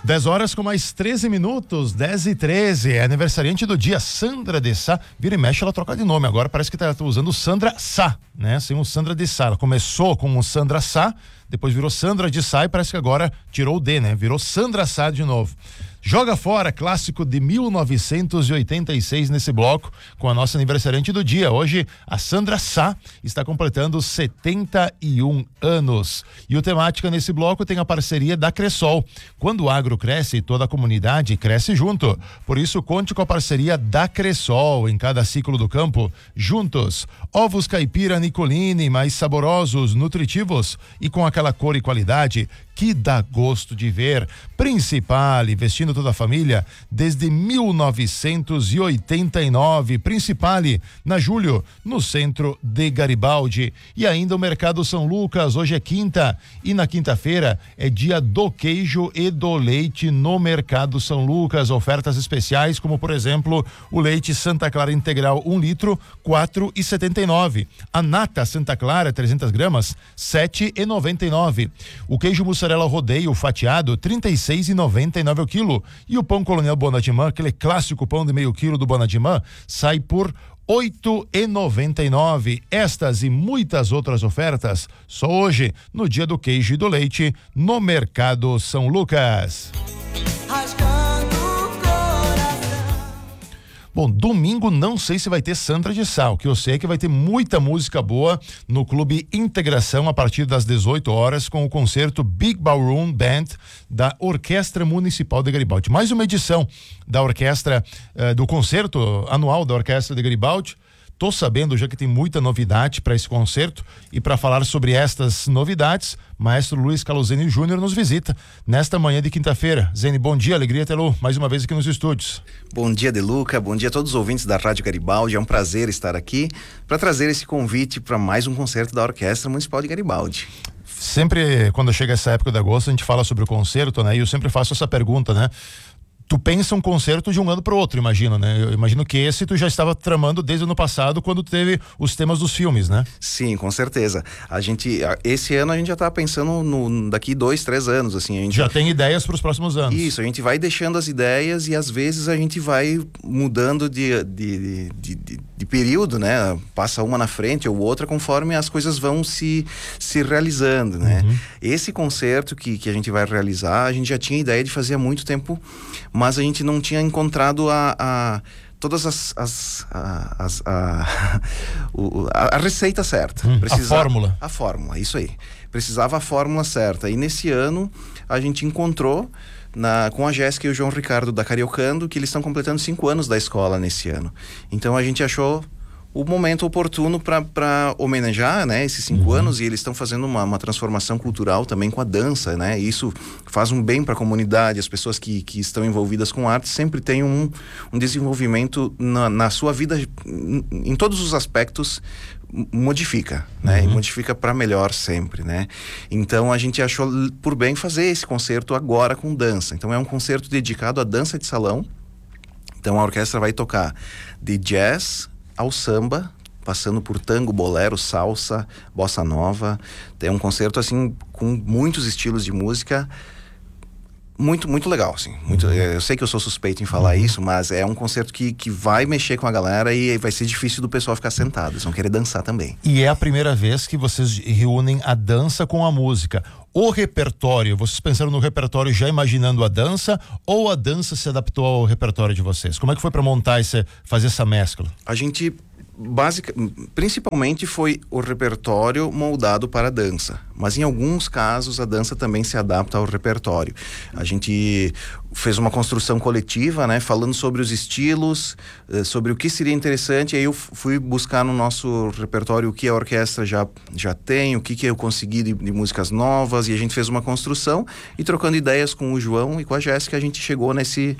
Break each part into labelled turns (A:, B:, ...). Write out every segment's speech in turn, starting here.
A: 10 horas com mais 13 minutos, 10h13, é aniversariante do dia, Sandra de Sá. Vira e mexe, ela troca de nome, agora parece que tá usando Sandra Sá, né? Sem o Sandra de Sá, ela começou como Sandra Sá, depois virou Sandra de Sá e parece que agora tirou o D, né? Virou Sandra Sá de novo. Joga Fora, clássico de 1986 nesse bloco, com a nossa aniversariante do dia. Hoje, a Sandra Sá está completando 71 anos. E o Temática nesse bloco tem a parceria da Cressol. Quando o agro cresce, toda a comunidade cresce junto. Por isso, conte com a parceria da Cressol em cada ciclo do campo. Juntos, ovos caipira Nicolini, mais saborosos, nutritivos e com aquela cor e qualidade que dá gosto de ver. Principal, investindo toda a família desde 1989. Principale, na Júlio, no centro de Garibaldi. E ainda o Mercado São Lucas, hoje é quinta e na quinta-feira é dia do queijo e do leite no Mercado São Lucas. Ofertas especiais como, por exemplo, o leite Santa Clara Integral 1 litro, 4,79. A nata Santa Clara 300 gramas, 7,99. O queijo mussarela rodeio fatiado, 36,99 o quilo. E o pão Colonial Bonadimã, aquele clássico pão de meio quilo do Bonadimã, sai por 8,99. Estas e muitas outras ofertas só hoje, no dia do queijo e do leite, no Mercado São Lucas. Bom, domingo não sei se vai ter Sandra de Sá. O que eu sei é que vai ter muita música boa no Clube Integração a partir das 18 horas com o concerto Big Ballroom Band da Orquestra Municipal de Garibaldi. Mais uma edição da orquestra, do concerto anual da Orquestra de Garibaldi. Tô sabendo já que tem muita novidade para esse concerto e para falar sobre estas novidades, maestro Luiz Caloseni Júnior nos visita nesta manhã de quinta-feira. Zeni, bom dia, alegria tê-lo mais uma vez aqui nos estúdios.
B: Bom dia, Deluca, bom dia a todos os ouvintes da Rádio Garibaldi. É um prazer estar aqui para trazer esse convite para mais um concerto da Orquestra Municipal de Garibaldi.
A: Sempre quando chega essa época de agosto a gente fala sobre o concerto, né? E eu sempre faço essa pergunta, né? Tu pensa um concerto de um ano para o outro, imagino, né? Eu imagino que esse tu já estava tramando desde o ano passado, quando teve os temas dos filmes, né?
B: Sim, com certeza. Esse ano a gente já tá pensando daqui 2-3 anos, assim. A gente
A: já tem ideias para os próximos anos.
B: Isso, a gente vai deixando as ideias e às vezes a gente vai mudando de período, né? Passa uma na frente ou outra conforme as coisas vão se realizando, né? Uhum. Esse concerto que a gente vai realizar, a gente já tinha ideia de fazer há muito tempo, mas a gente não tinha encontrado todas a receita certa.
A: A fórmula.
B: A fórmula, isso aí. Precisava a fórmula certa. E nesse ano a gente encontrou com a Jéssica e o João Ricardo da Cariocando, que eles estão completando 5 anos da escola nesse ano. Então a gente achou o momento oportuno para homenagear, né, esses 5 anos, e eles estão fazendo uma transformação cultural também com a dança, né? E isso faz um bem para a comunidade. As pessoas que estão envolvidas com arte sempre têm um desenvolvimento na sua vida, em todos os aspectos, modifica, né? E modifica para melhor sempre, né? Então a gente achou por bem fazer esse concerto agora com dança. Então é um concerto dedicado à dança de salão. Então a orquestra vai tocar de jazz ao samba, passando por tango, bolero, salsa, bossa nova. É um concerto assim com muitos estilos de música, muito, muito legal, assim. Eu sei que eu sou suspeito em falar isso, mas é um concerto que vai mexer com a galera e vai ser difícil do pessoal ficar sentado. Eles vão querer dançar também.
A: E é a primeira vez que vocês reúnem a dança com a música. O repertório, vocês pensaram no repertório já imaginando a dança, ou a dança se adaptou ao repertório de vocês? Como é que foi para montar fazer essa mescla?
B: A gente principalmente foi o repertório moldado para a dança, mas em alguns casos a dança também se adapta ao repertório. A gente fez uma construção coletiva, né, falando sobre os estilos, sobre o que seria interessante. Aí eu fui buscar no nosso repertório o que a orquestra já tem, o que eu consegui de músicas novas, e a gente fez uma construção, e trocando ideias com o João e com a Jéssica, a gente chegou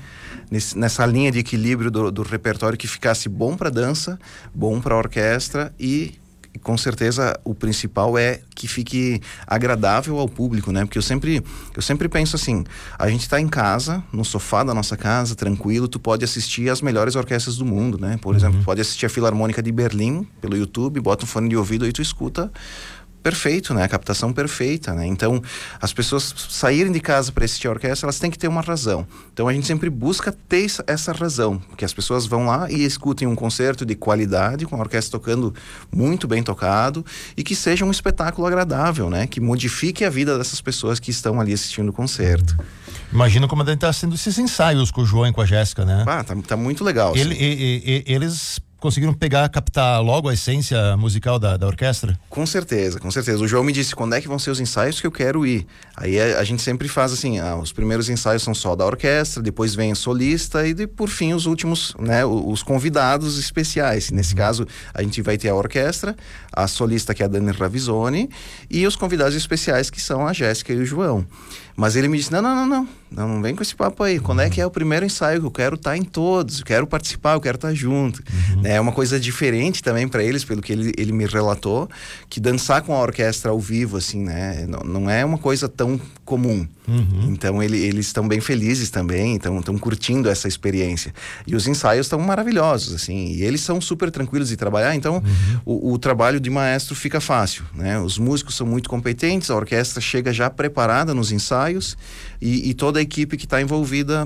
B: nessa linha de equilíbrio do repertório que ficasse bom para dança, bom para a orquestra e com certeza o principal é que fique agradável ao público, né? Porque eu sempre penso assim, a gente tá em casa, no sofá da nossa casa, tranquilo, tu pode assistir as melhores orquestras do mundo, né? Por exemplo, pode assistir a Filarmônica de Berlim pelo YouTube, bota um fone de ouvido e tu escuta perfeito, né? A captação perfeita, né? Então, as pessoas saírem de casa para assistir a orquestra, elas têm que ter uma razão. Então, a gente sempre busca ter essa razão, que as pessoas vão lá e escutem um concerto de qualidade, com a orquestra tocando muito bem tocado, e que seja um espetáculo agradável, né? Que modifique a vida dessas pessoas que estão ali assistindo o concerto.
A: Imagina como devem estar sendo esses ensaios com o João e com a Jéssica, né?
B: Tá muito legal.
A: Eles conseguiram captar logo a essência musical da orquestra?
B: Com certeza, com certeza. O João me disse, quando é que vão ser os ensaios que eu quero ir? Aí a gente sempre faz assim, os primeiros ensaios são só da orquestra, depois vem o solista e por fim os últimos, né, os convidados especiais. Nesse caso, a gente vai ter a orquestra, a solista que é a Dani Ravizoni e os convidados especiais que são a Jéssica e o João. Mas ele me disse, não vem com esse papo aí. Quando é que é o primeiro ensaio? Que eu quero estar em todos, eu quero participar, eu quero estar junto. É uma coisa diferente também para eles, pelo que ele me relatou, que dançar com a orquestra ao vivo, assim, né? Não é uma coisa tão comum. Então eles estão bem felizes também, estão curtindo essa experiência. E os ensaios estão maravilhosos, assim, e eles são super tranquilos de trabalhar, então o trabalho de maestro fica fácil, né? Os músicos são muito competentes, a orquestra chega já preparada nos ensaios e toda a equipe que está envolvida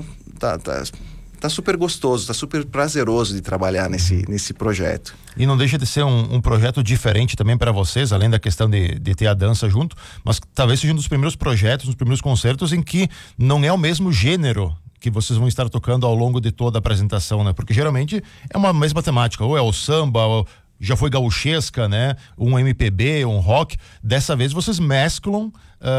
B: tá super gostoso, tá super prazeroso de trabalhar nesse projeto.
A: E não deixa de ser um projeto diferente também para vocês, além da questão de ter a dança junto, mas talvez seja um dos primeiros projetos, um dos primeiros concertos em que não é o mesmo gênero que vocês vão estar tocando ao longo de toda a apresentação, né? Porque geralmente é uma mesma temática, ou é o samba, ou já foi gauchesca, né? Um MPB, um rock. Dessa vez vocês mesclam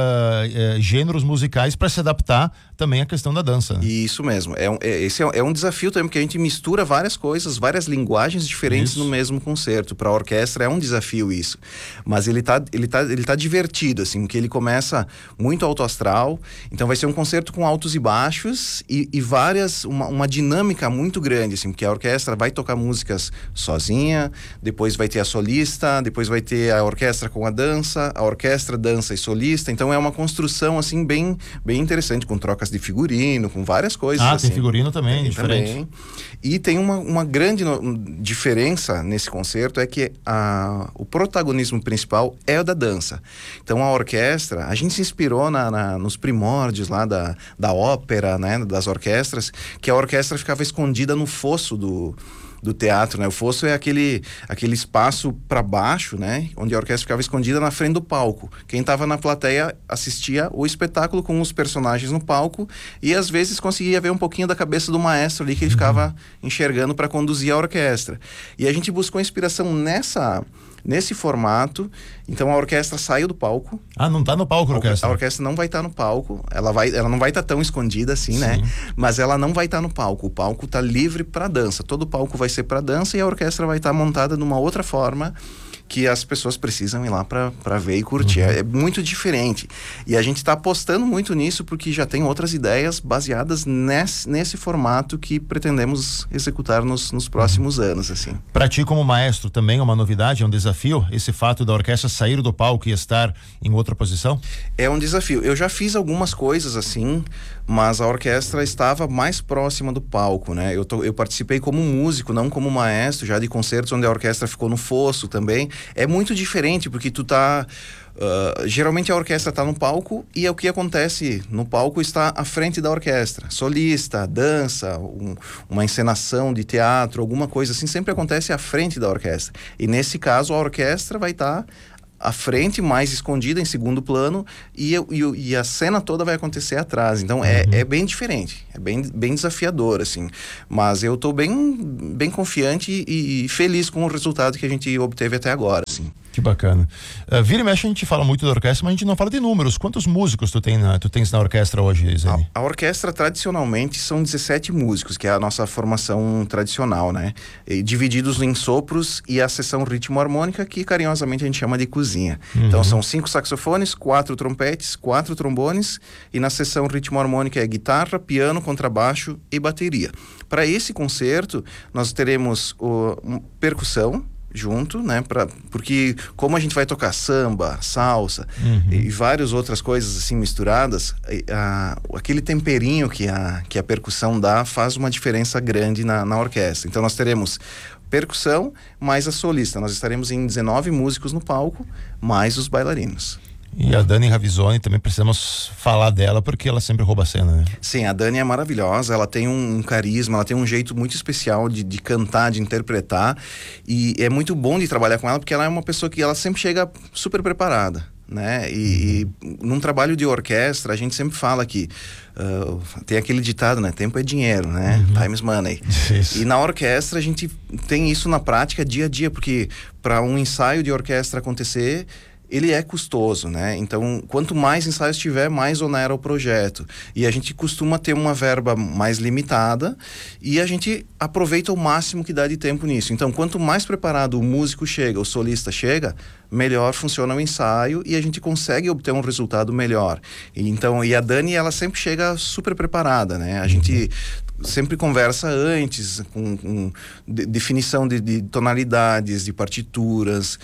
A: gêneros musicais para se adaptar também à questão da dança, né?
B: Isso mesmo. Esse é um desafio também, porque a gente mistura várias coisas, várias linguagens diferentes no mesmo concerto. Para a orquestra é um desafio isso. Mas ele tá divertido, assim, porque ele começa muito alto astral. Então vai ser um concerto com altos e baixos e uma dinâmica muito grande, assim, porque a orquestra vai tocar músicas sozinha, depois vai ter a solista, depois vai ter a orquestra com a orquestra dança e solista. Então é uma construção assim bem interessante, com trocas de figurino, com várias coisas.
A: Tem figurino também, diferente.
B: Também. E tem uma grande diferença nesse concerto, é que o protagonismo principal é o da dança. Então a orquestra, a gente se inspirou nos primórdios lá da ópera, né, das orquestras, que a orquestra ficava escondida no fosso do teatro, né? O fosso é aquele espaço para baixo, né? Onde a orquestra ficava escondida na frente do palco. Quem estava na plateia assistia o espetáculo com os personagens no palco e às vezes conseguia ver um pouquinho da cabeça do maestro ali que ele ficava enxergando para conduzir a orquestra. E a gente buscou inspiração nesse formato. Então a orquestra saiu do palco.
A: Não tá no palco a orquestra?
B: A orquestra não vai estar no palco. Ela não vai estar tão escondida assim, sim, né? Mas ela não vai estar no palco. O palco tá livre para dança. Todo o palco vai ser para dança e a orquestra vai estar montada de uma outra forma que as pessoas precisam ir lá para ver e curtir. É muito diferente. E a gente está apostando muito nisso porque já tem outras ideias baseadas nesse formato que pretendemos executar nos próximos anos, assim.
A: Para ti como maestro também é uma novidade, é um desafio esse fato da orquestra sair do palco e estar em outra posição?
B: É um desafio. Eu já fiz algumas coisas assim, mas a orquestra estava mais próxima do palco, né? Eu participei como músico, não como maestro, já de concertos onde a orquestra ficou no fosso também. É muito diferente, porque tu tá... geralmente a orquestra está no palco e é o que acontece no palco está à frente da orquestra. Solista, dança, uma encenação de teatro, alguma coisa assim, sempre acontece à frente da orquestra. E nesse caso a orquestra vai estar à frente, mais escondida, em segundo plano, e a cena toda vai acontecer atrás. Então é bem diferente, é bem desafiador, assim. Mas eu estou bem confiante e feliz com o resultado que a gente obteve até agora, assim.
A: Que bacana. Vira e mexe a gente fala muito da orquestra, mas a gente não fala de números. Quantos músicos tu tens na orquestra hoje, Zeni?
B: A orquestra tradicionalmente são 17 músicos, que é a nossa formação tradicional, né? E divididos em sopros e a seção ritmo-harmônica, que carinhosamente a gente chama de cozinha. Então são 5 saxofones, 4 trompetes, 4 trombones, e na seção ritmo-harmônica é guitarra, piano, contrabaixo e bateria. Para esse concerto, nós teremos percussão junto, né? Porque como a gente vai tocar samba, salsa e várias outras coisas assim misturadas, aquele temperinho que a percussão dá faz uma diferença grande na orquestra. Então nós teremos percussão, mais a solista. Nós estaremos em 19 músicos no palco, mais os bailarinos.
A: E a Dani Ravizoni também precisamos falar dela, porque ela sempre rouba a cena, né?
B: Sim, a Dani é maravilhosa, ela tem um carisma, ela tem um jeito muito especial de cantar, de interpretar, e é muito bom de trabalhar com ela, porque ela é uma pessoa que ela sempre chega super preparada, né? E num trabalho de orquestra, a gente sempre fala que tem aquele ditado, né? Tempo é dinheiro, né? Time is money.
A: Isso.
B: E na orquestra a gente tem isso na prática dia a dia, porque para um ensaio de orquestra acontecer, ele é custoso, né? Então, quanto mais ensaios tiver, mais onera o projeto. E a gente costuma ter uma verba mais limitada e a gente aproveita o máximo que dá de tempo nisso. Então, quanto mais preparado o músico chega, o solista chega, melhor funciona o ensaio e a gente consegue obter um resultado melhor. E a Dani, ela sempre chega super preparada, né? A gente sempre conversa antes com definição de tonalidades, de partituras,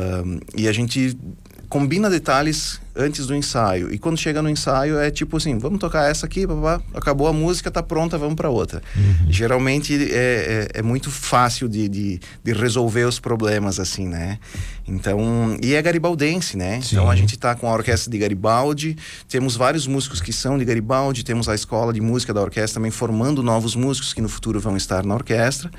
B: e a gente combina detalhes antes do ensaio. E quando chega no ensaio é tipo assim, vamos tocar essa aqui, acabou a música, tá pronta, vamos para outra. Geralmente é muito fácil de resolver os problemas assim, né? Então, e é garibaldense, né?
A: Sim.
B: Então a gente tá com a orquestra de Garibaldi, temos vários músicos que são de Garibaldi, temos a escola de música da orquestra também formando novos músicos que no futuro vão estar na orquestra.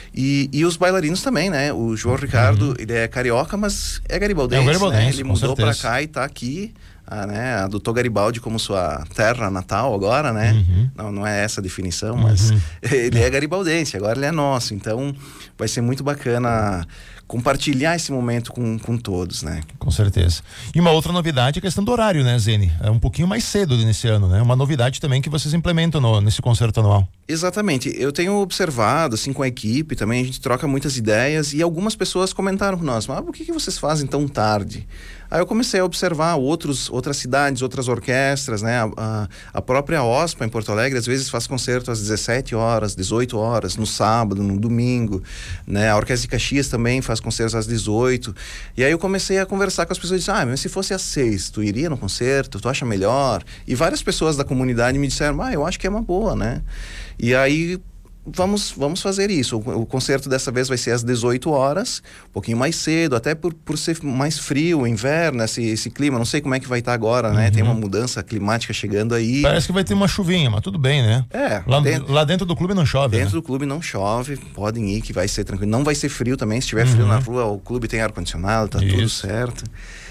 B: E os bailarinos também, né? O João Ricardo, ele é carioca, mas é garibaldense,
A: garibaldense,
B: né? Ele mudou
A: certeza.
B: pra cá e tá aqui, adotou Garibaldi como sua terra natal agora, né? Não é essa a definição, mas ele é garibaldense, agora ele é nosso. Então vai ser muito bacana compartilhar esse momento com todos, né?
A: Com certeza. E uma outra novidade é a questão do horário, né, Zene? É um pouquinho mais cedo nesse ano, né? Uma novidade também que vocês implementam nesse concerto anual.
B: Exatamente. Eu tenho observado, assim, com a equipe também, a gente troca muitas ideias e algumas pessoas comentaram com nós, por que vocês fazem tão tarde? Aí eu comecei a observar outras cidades, outras orquestras, né? A própria OSPA em Porto Alegre, às vezes faz concerto às 17 horas, 18 horas, no sábado, no domingo, né? A Orquestra de Caxias também faz concertos às 18. E aí eu comecei a conversar com as pessoas e disse, mas se fosse às 6, tu iria no concerto? Tu acha melhor? E várias pessoas da comunidade me disseram, eu acho que é uma boa, né? E aí vamos fazer isso. O concerto dessa vez vai ser às 18 horas, um pouquinho mais cedo, até por ser mais frio, inverno, esse clima. Não sei como é que vai estar agora, né? Tem uma mudança climática chegando aí.
A: Parece que vai ter uma chuvinha, mas tudo bem, né? Lá dentro do clube não chove.
B: Dentro
A: né?
B: do clube não chove, podem ir que vai ser tranquilo. Não vai ser frio também, se tiver frio na rua, o clube tem ar-condicionado, tá tudo certo.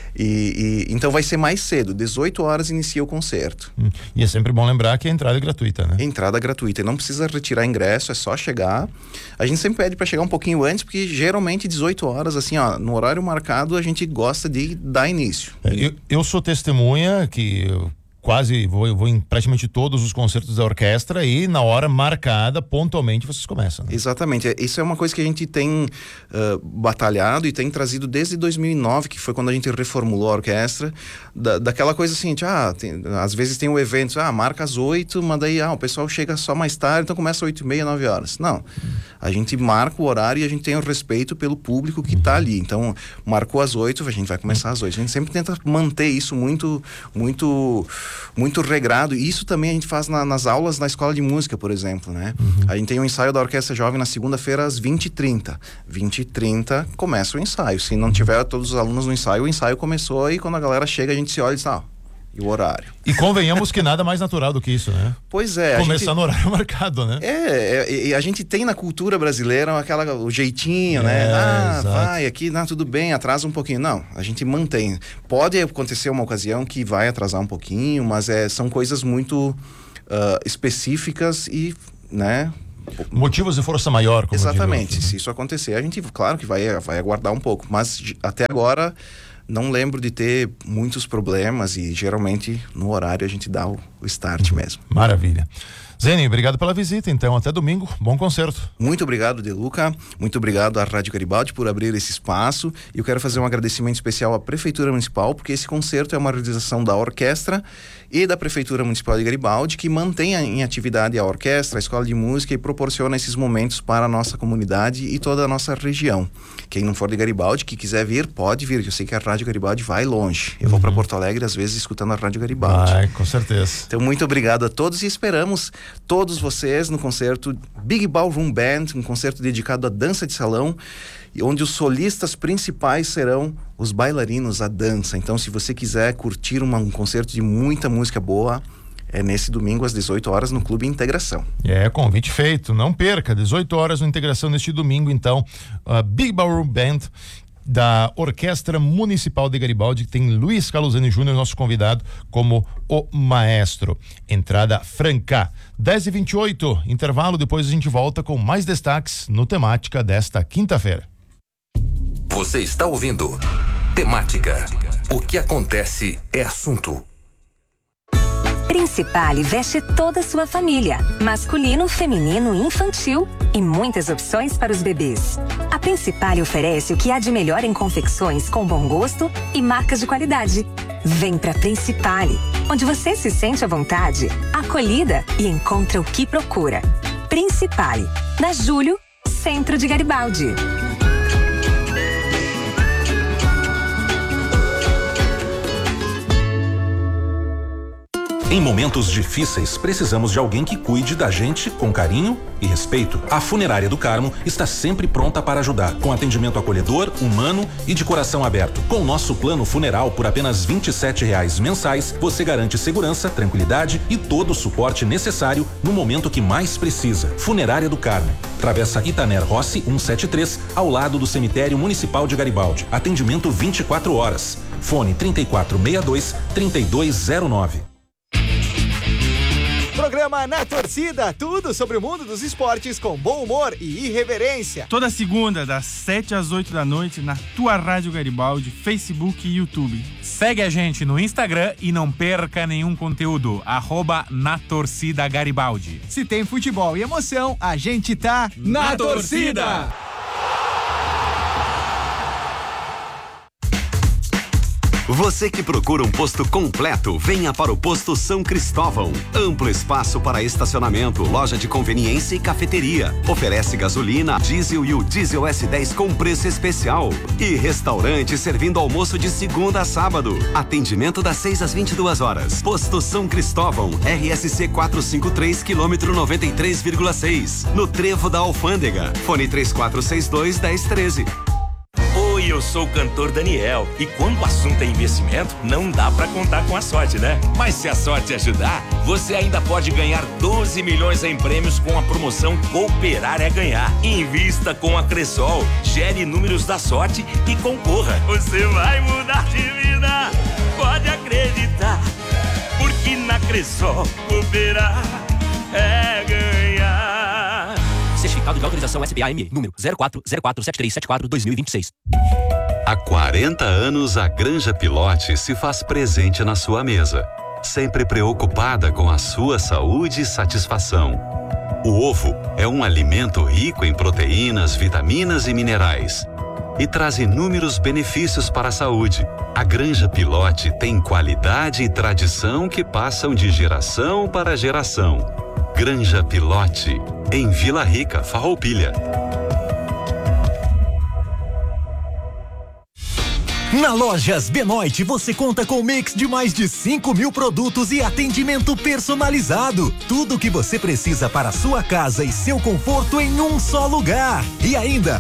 B: Então vai ser mais cedo, 18 horas inicia o concerto.
A: E é sempre bom lembrar que a entrada é gratuita, né?
B: Entrada gratuita, e não precisa retirar ingresso, é só chegar. A gente sempre pede para chegar um pouquinho antes, porque geralmente 18 horas, assim, no horário marcado, a gente gosta de dar início.
A: Eu sou testemunha que quase vou em praticamente todos os concertos da orquestra e na hora marcada, pontualmente, vocês começam. Né?
B: Exatamente. Isso é uma coisa que a gente tem batalhado e tem trazido desde 2009, que foi quando a gente reformulou a orquestra, daquela coisa assim, às vezes tem o evento, marca às 8, mas daí o pessoal chega só mais tarde, então começa às 8h30, 9 horas. Não. A gente marca o horário e a gente tem o respeito pelo público que está ali. Então, marcou às 8, a gente vai começar às 8. A gente sempre tenta manter isso muito regrado. E isso também a gente faz nas aulas na escola de música, por exemplo, né? A gente tem um ensaio da Orquestra Jovem na segunda-feira às 20h30. 20h30 começa o ensaio. Se não tiver todos os alunos no ensaio, o ensaio começou e quando a galera chega a gente se olha e diz, e o horário.
A: E convenhamos que nada mais natural do que isso, né?
B: Pois é.
A: Começar no horário marcado, né?
B: E a gente tem na cultura brasileira o jeitinho, né? Vai aqui, tudo bem, atrasa um pouquinho. Não, a gente mantém. Pode acontecer uma ocasião que vai atrasar um pouquinho, mas são coisas muito específicas e, né?
A: Motivos de força maior, como
B: exatamente.
A: Eu digo,
B: se isso acontecer, a gente, claro que vai aguardar um pouco, mas até agora não lembro de ter muitos problemas e geralmente no horário a gente dá o start mesmo.
A: Maravilha. Zene, obrigado pela visita, então até domingo, bom concerto.
B: Muito obrigado, De Luca, muito obrigado à Rádio Garibaldi por abrir esse espaço e eu quero fazer um agradecimento especial à Prefeitura Municipal, porque esse concerto é uma realização da orquestra e da Prefeitura Municipal de Garibaldi, que mantém em atividade a orquestra, a escola de música e proporciona esses momentos para a nossa comunidade e toda a nossa região. Quem não for de Garibaldi, que quiser vir, pode vir, que eu sei que a Rádio Garibaldi vai longe. Eu vou para Porto Alegre, às vezes, escutando a Rádio Garibaldi.
A: Vai, com certeza.
B: Então, muito obrigado a todos e esperamos todos vocês no concerto Big Ballroom Band, um concerto dedicado à dança de salão, onde os solistas principais serão os bailarinos, a dança. Então, se você quiser curtir um concerto de muita música boa, é nesse domingo às 18 horas no Clube Integração.
A: Convite feito, não perca, 18 horas no Integração neste domingo, então, Big Ballroom Band da Orquestra Municipal de Garibaldi, que tem Luiz Caluzani Júnior, nosso convidado, como o maestro. Entrada franca. 10h28, intervalo, depois a gente volta com mais destaques no Temática desta quinta-feira.
C: Você está ouvindo Temática. O que acontece é assunto.
D: Principale veste toda a sua família, masculino, feminino e infantil, e muitas opções para os bebês. A Principale oferece o que há de melhor em confecções com bom gosto e marcas de qualidade. Vem pra Principale, onde você se sente à vontade, acolhida e encontra o que procura. Principale, na Júlio, centro de Garibaldi.
E: Em momentos difíceis, precisamos de alguém que cuide da gente com carinho e respeito. A Funerária do Carmo está sempre pronta para ajudar, com atendimento acolhedor, humano e de coração aberto. Com o nosso plano funeral por apenas R$ 27,00 mensais, você garante segurança, tranquilidade e todo o suporte necessário no momento que mais precisa. Funerária do Carmo, Travessa Itaner Rossi 173, ao lado do Cemitério Municipal de Garibaldi. Atendimento 24 horas. Fone 3462-3209.
F: Programa Na Torcida, tudo sobre o mundo dos esportes com bom humor e irreverência.
G: Toda segunda, das 7 às 8 da noite, na tua Rádio Garibaldi, Facebook e YouTube.
H: Segue a gente no Instagram e não perca nenhum conteúdo. @NaTorcidaGaribaldi.
F: Se tem futebol e emoção, a gente tá na torcida!
I: Você que procura um posto completo, venha para o Posto São Cristóvão. Amplo espaço para estacionamento, loja de conveniência e cafeteria. Oferece gasolina, diesel e o diesel S10 com preço especial. E restaurante servindo almoço de segunda a sábado. Atendimento das 6 às 22 horas. Posto São Cristóvão, RSC 453, quilômetro 93,6. No Trevo da Alfândega. Fone 3462-1013.
J: Oi, eu sou o cantor Daniel e quando o assunto é investimento, não dá pra contar com a sorte, né? Mas se a sorte ajudar, você ainda pode ganhar 12 milhões em prêmios com a promoção Cooperar é Ganhar. Invista com a Cressol, gere números da sorte e concorra. Você vai mudar de vida, pode acreditar, porque na Cressol cooperar é ganhar.
K: Certificado de autorização SBAM, número 04047374-2026.
I: Há 40 anos, a Granja Pilote se faz presente na sua mesa, sempre preocupada com a sua saúde e satisfação. O ovo é um alimento rico em proteínas, vitaminas e minerais e traz inúmeros benefícios para a saúde. A Granja Pilote tem qualidade e tradição que passam de geração para geração. Granja Pilote, em Vila Rica, Farroupilha.
L: Na Lojas Benoit você conta com um mix de mais de 5.000 produtos e atendimento personalizado. Tudo o que você precisa para a sua casa e seu conforto em um só lugar. E ainda,